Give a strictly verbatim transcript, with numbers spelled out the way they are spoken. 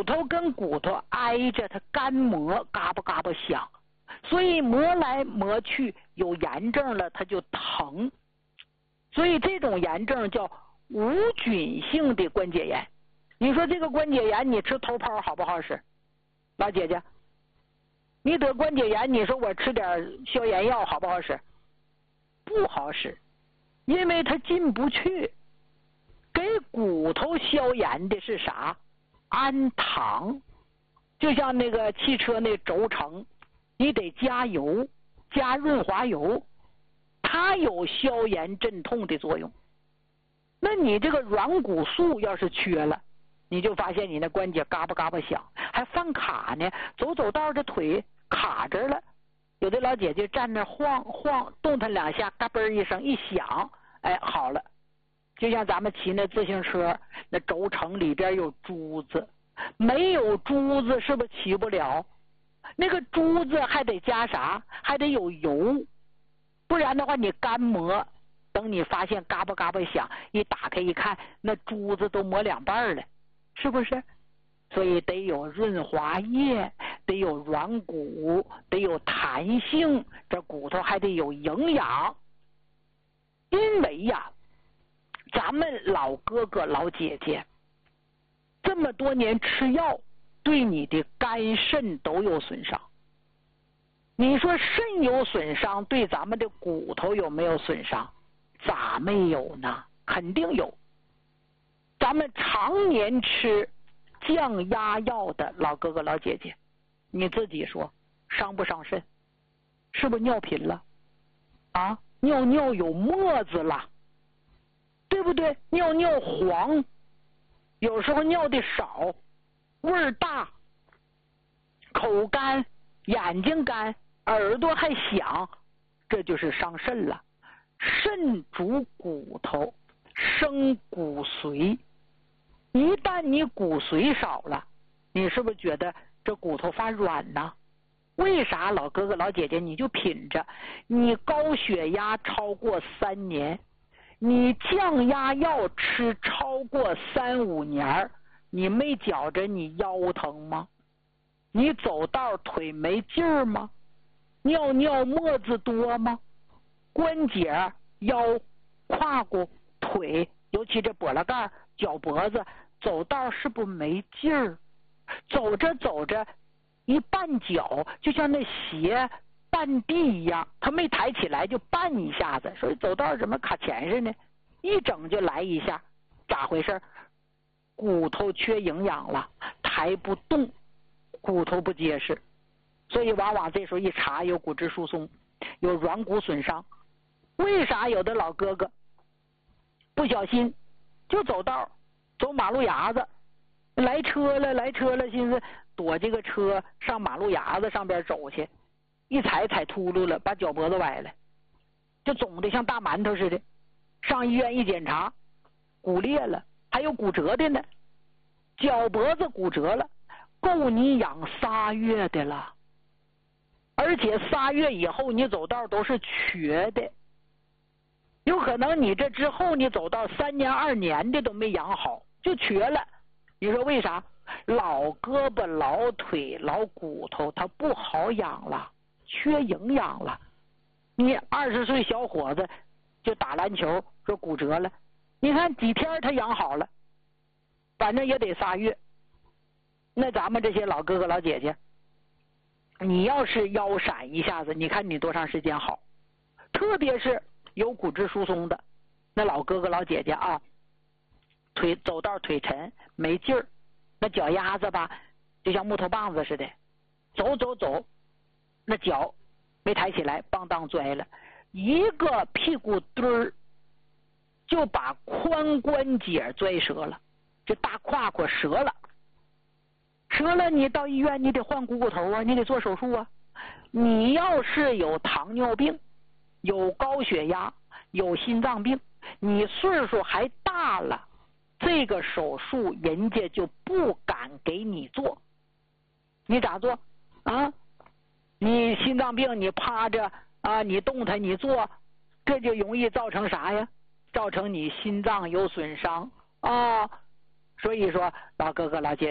骨头跟骨头挨着，它干磨，嘎巴嘎巴响，所以磨来磨去有炎症了，它就疼。所以这种炎症叫无菌性的关节炎。你说这个关节炎，你吃头孢好不好使？老姐姐，你得关节炎，你说我吃点消炎药好不好使？不好使，因为它进不去。给骨头消炎的是啥？氨糖。就像那个汽车那轴承，你得加油，加润滑油，它有消炎镇痛的作用。那你这个软骨素要是缺了，你就发现你那关节嘎巴嘎巴响，还犯卡呢，走走道的腿卡着了。有的老姐姐站那晃晃，动弹两下，嘎嘣一声一响，哎，好了。就像咱们骑那自行车，那轴承里边有珠子，没有珠子是不是骑不了？那个珠子还得加啥？还得有油，不然的话你干磨，等你发现嘎巴嘎巴响，一打开一看，那珠子都磨两半了，是不是？所以得有润滑液，得有软骨，得有弹性，这骨头还得有营养。因为呀，咱们老哥哥老姐姐这么多年吃药，对你的肝肾都有损伤。你说肾有损伤，对咱们的骨头有没有损伤？咋没有呢？肯定有。咱们常年吃降压药的老哥哥老姐姐，你自己说伤不伤肾？是不是尿频了啊？尿尿有沫子了，对不对？尿尿黄，有时候尿的少，味儿大，口干，眼睛干，耳朵还响，这就是伤肾了。肾主骨头，生骨髓，一旦你骨髓少了，你是不是觉得这骨头发软呢？为啥老哥哥老姐姐你就品着，你高血压超过三年，你降压药吃超过三五年，你没觉着你腰疼吗？你走道腿没劲儿吗？尿尿沫子多吗？关节、腰、胯骨、腿，尤其这脖子盖、脚脖子，走道是不是没劲儿？走着走着一绊脚，就像那鞋绊地一样，它没抬起来就绊一下子，所以走道怎么卡钳似的，一整就来一下，咋回事？骨头缺营养了，抬不动，骨头不结实，所以往往这时候一查有骨质疏松，有软骨损伤。为啥有的老哥哥不小心就走道走马路牙子，来车了来车了，寻思躲这个车上马路牙子上边走去，一踩踩秃噜了，把脚脖子崴了，就肿的像大馒头似的。上医院一检查，骨裂了，还有骨折的呢，脚脖子骨折了，够你养仨月的了。而且仨月以后你走道都是瘸的，有可能你这之后你走道三年二年的都没养好，就瘸了。你说为啥？老胳膊老腿老骨头它不好养了，缺营养了。你二十岁小伙子就打篮球说骨折了，你看几天他养好了，反正也得仨月。那咱们这些老哥哥老姐姐，你要是腰闪一下子，你看你多长时间好？特别是有骨质疏松的那老哥哥老姐姐啊，腿走道腿沉没劲儿，那脚丫子吧就像木头棒子似的，走走走那脚没抬起来，邦当摔了，一个屁股墩儿就把髋关节摔折了，这大胯胯折了。折了你到医院你得换股骨头啊，你得做手术啊。你要是有糖尿病，有高血压，有心脏病，你岁数还大了，这个手术人家就不敢给你做。你咋做啊？你心脏病你趴着啊，你动弹你做，这就容易造成啥呀？造成你心脏有损伤啊。所以说老哥哥老姐姐